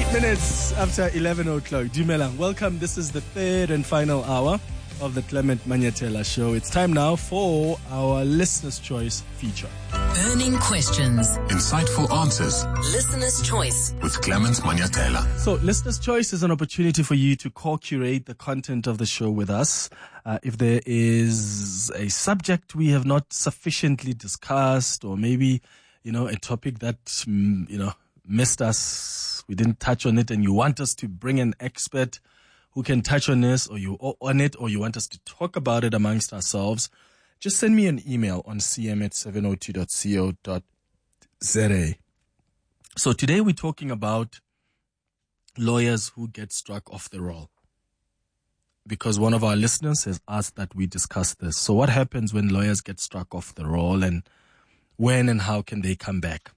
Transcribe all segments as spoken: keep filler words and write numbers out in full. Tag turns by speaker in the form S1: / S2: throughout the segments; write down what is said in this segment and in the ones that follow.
S1: Eight minutes after eleven o'clock. Dumelang, welcome. This is the third and final hour of the Clement Manyatela Show. It's time now for our Listener's Choice feature.
S2: Burning questions.
S3: Insightful answers.
S2: Listener's Choice.
S3: With Clement Manyatela.
S1: So, Listener's Choice is an opportunity for you to co-curate the content of the show with us. Uh, if there is a subject we have not sufficiently discussed, or maybe, you know, a topic that, mm, you know, missed us, we didn't touch on it, and you want us to bring an expert who can touch on this, or you on it, or you want us to talk about it amongst ourselves, just send me an email on c m at seven oh two dot co dot z a. So today we're talking about lawyers who get struck off the roll, because one of our listeners has asked that we discuss this. So what happens when lawyers get struck off the roll, and when and how can they come back?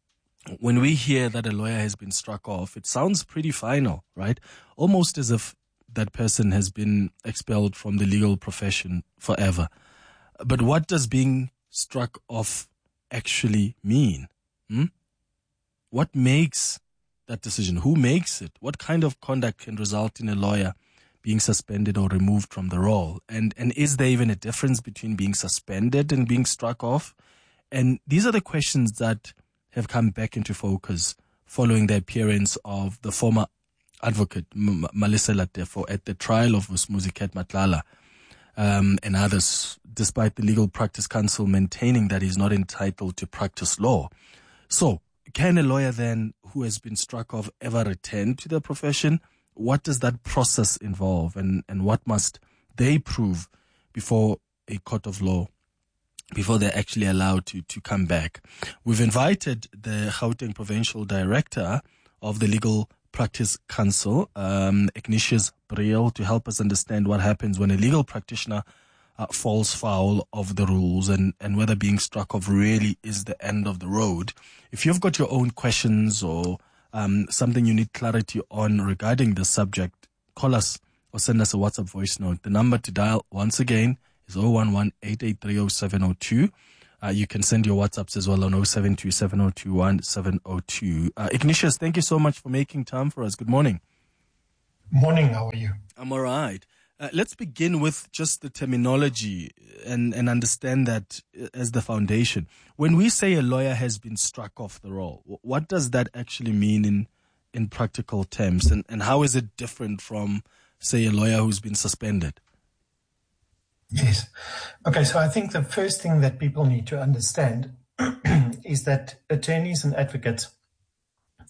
S1: When we hear that a lawyer has been struck off, it sounds pretty final, right? Almost as if that person has been expelled from the legal profession forever. But what does being struck off actually mean? Hmm? What makes that decision? Who makes it? What kind of conduct can result in a lawyer being suspended or removed from the role? And and is there even a difference between being suspended and being struck off? And these are the questions that have come back into focus following the appearance of the former advocate M- Malisela Tefo at the trial of Vusmuzi Matlala um, and others, despite the Legal Practice Council maintaining that he's not entitled to practice law. So, can a lawyer then who has been struck off ever return to the profession? What does that process involve, and, and what must they prove before a court of law, before they're actually allowed to, to come back? We've invited the Gauteng Provincial Director of the Legal Practice Council, um, Ignatius Briel, to help us understand what happens when a legal practitioner uh, falls foul of the rules, and, and whether being struck off really is the end of the road. If you've got your own questions or um, something you need clarity on regarding the subject, call us or send us a WhatsApp voice note. The number to dial once again is zero one one, eight eight three, zero seven zero two. Uh, you can send your WhatsApps as well on zero seven two, seven zero two one, seven zero two. Uh, Ignatius, thank you so much for making time for us. Good morning.
S4: Morning, how are you?
S1: I'm all right. Uh, let's begin with just the terminology and, and understand that as the foundation. When we say a lawyer has been struck off the roll, what does that actually mean in, in practical terms? And, and how is it different from, say, a lawyer who's been suspended?
S4: Yes. Okay, so I think the first thing that people need to understand is that attorneys and advocates